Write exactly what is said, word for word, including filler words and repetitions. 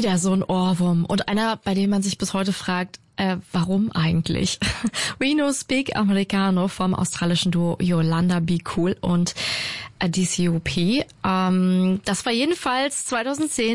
wieder so ein Ohrwurm und einer, bei dem man sich bis heute fragt, äh, warum eigentlich? We No Speak Americano vom australischen Duo Yolanda Be Cool und D C O P. Ähm, das war jedenfalls zweitausendzehn